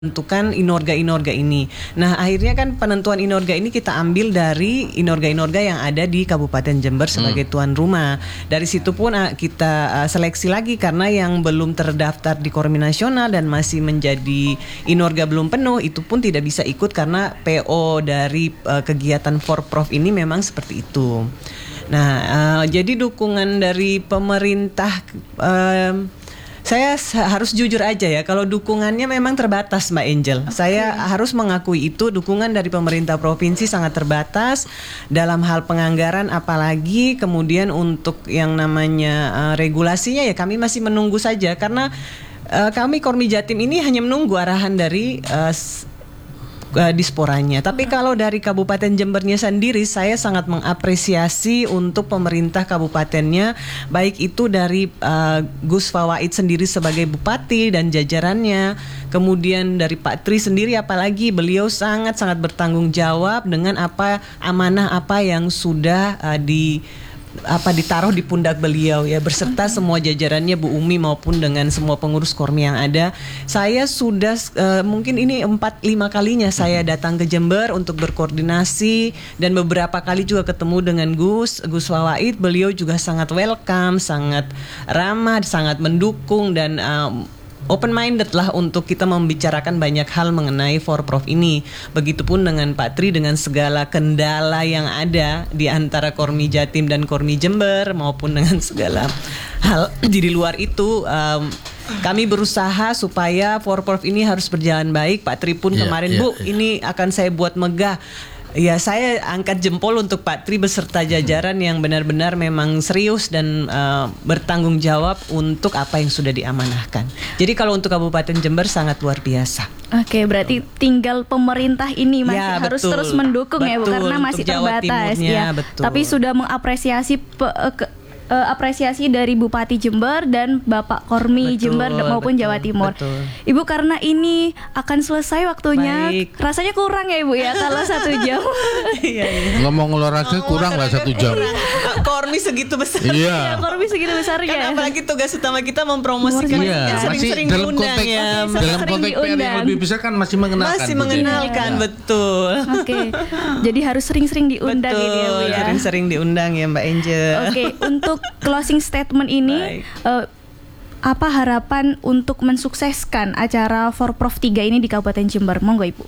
menentukan inorga-inorga ini. Nah, akhirnya kan penentuan inorga ini kita ambil dari inorga-inorga yang ada di Kabupaten Jember sebagai tuan rumah. Dari situ pun kita seleksi lagi karena yang belum terdaftar di Kormi Nasional dan masih menjadi inorga belum penuh itu pun tidak bisa ikut karena PO dari kegiatan Forprov ini memang seperti itu. Nah, jadi dukungan dari pemerintah saya harus jujur aja ya, kalau dukungannya memang terbatas Mbak Angel. Saya harus mengakui itu, dukungan dari pemerintah provinsi sangat terbatas dalam hal penganggaran, apalagi kemudian untuk yang namanya regulasinya ya kami masih menunggu saja karena kami Kormi Jatim ini hanya menunggu arahan dari disporanya. Tapi kalau dari Kabupaten Jembernya sendiri, saya sangat mengapresiasi untuk pemerintah kabupatennya, baik itu dari Gus Fawaid sendiri sebagai bupati dan jajarannya, kemudian dari Pak Tri sendiri, apalagi beliau sangat-sangat bertanggung jawab dengan amanah apa yang sudah ditaruh di pundak beliau ya, berserta semua jajarannya Bu Umi maupun dengan semua pengurus Kormi yang ada. Saya sudah mungkin ini 4-5 kalinya saya datang ke Jember untuk berkoordinasi dan beberapa kali juga ketemu dengan Gus Fawaid. Beliau juga sangat welcome, sangat ramah, sangat mendukung dan open minded lah untuk kita membicarakan banyak hal mengenai Forprov ini. Begitupun dengan Pak Tri dengan segala kendala yang ada di antara Kormi Jatim dan Kormi Jember maupun dengan segala hal di luar itu. Kami berusaha supaya Forprov ini harus berjalan baik. Pak Tri pun kemarin Bu, ini akan saya buat megah. Ya, saya angkat jempol untuk Pak Tri beserta jajaran yang benar-benar memang serius dan bertanggung jawab untuk apa yang sudah diamanahkan. Jadi kalau untuk Kabupaten Jember sangat luar biasa. Oke, berarti tinggal pemerintah ini masih harus terus mendukung ya Bu, karena masih terbatas ya. Tapi sudah mengapresiasi apresiasi dari Bupati Jember dan Bapak Kormi Jember maupun Jawa Timur. Ibu, karena ini akan selesai waktunya, rasanya kurang ya Ibu ya kalau 1 jam. Ngomong olahraga kurang lah 1 jam. Kormi segitu besar. Iya, Kormi segitu besarnya. Kan apalagi tugas utama kita mempromosikan sering-sering diundang ya. Dalam konteks PR yang lebih besar kan masih mengenalkan. Masih mengenalkan, betul. Oke. Jadi harus sering-sering diundang ini ya Bu ya. Sering-sering diundang ya Mbak Angel. Oke, untuk closing statement ini apa harapan untuk mensukseskan acara Forprov 3 ini di Kabupaten Jember? Monggo Ibu.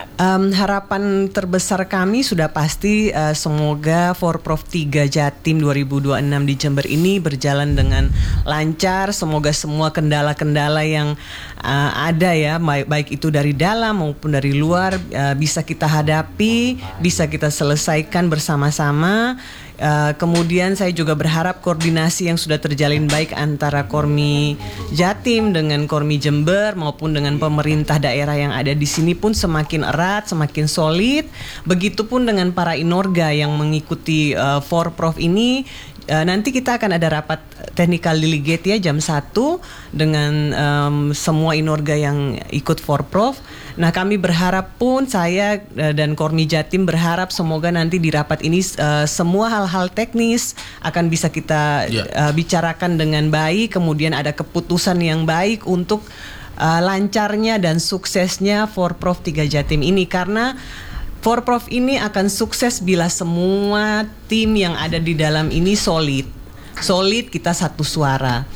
Harapan terbesar kami sudah pasti semoga Forprov 3 Jatim 2026 di Jember ini berjalan dengan lancar. Semoga semua kendala-kendala yang ada ya, baik itu dari dalam maupun dari luar, bisa kita hadapi, bisa kita selesaikan bersama-sama. Kemudian saya juga berharap koordinasi yang sudah terjalin baik antara Kormi Jatim dengan Kormi Jember maupun dengan pemerintah daerah yang ada di sini pun semakin erat, semakin solid. Begitupun dengan para inorga yang mengikuti Forprov ini. Nanti kita akan ada rapat technical delegate ya jam 1 dengan semua inorga yang ikut Forprov. Nah, kami berharap pun, saya dan Kormi Jatim berharap semoga nanti di rapat ini semua hal-hal teknis akan bisa kita bicarakan dengan baik, kemudian ada keputusan yang baik untuk lancarnya dan suksesnya Forprov 3 Jatim ini, karena Forprov ini akan sukses bila semua tim yang ada di dalam ini solid, kita satu suara.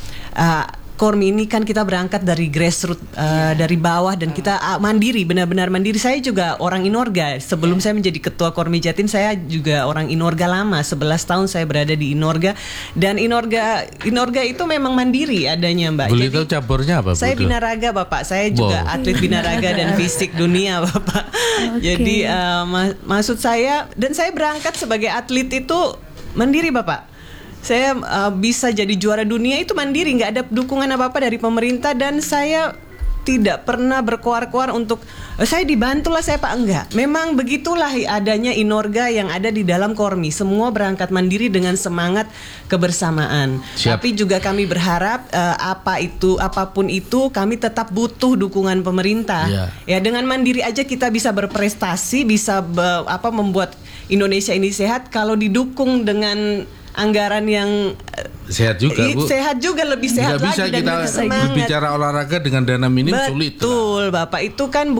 Kormi ini kan kita berangkat dari grassroots, dari bawah, dan kita mandiri, benar-benar mandiri. Saya juga orang inorga. Sebelum saya menjadi ketua Kormi Jatim, saya juga orang inorga lama. 11 tahun saya berada di inorga, dan inorga itu memang mandiri adanya Mbak. Boleh tahu caburnya apa? Saya binaraga Bapak. Saya juga atlet binaraga dan fisik dunia Bapak. Jadi maksud saya, dan saya berangkat sebagai atlet itu mandiri Bapak. Saya bisa jadi juara dunia itu mandiri, nggak ada dukungan apa-apa dari pemerintah, dan saya tidak pernah berkoar-koar untuk saya dibantulah saya Pak, enggak. Memang begitulah adanya inorga yang ada di dalam Kormi. Semua berangkat mandiri dengan semangat kebersamaan. Tapi juga kami berharap apapun itu kami tetap butuh dukungan pemerintah. Ya, dengan mandiri aja kita bisa berprestasi, bisa membuat Indonesia ini sehat kalau didukung dengan anggaran yang sehat juga, Bu. Sehat juga, lebih sehat lagi bisa dan kita berbicara olahraga dengan dana minim sulit. Betul, Bapak, itu kan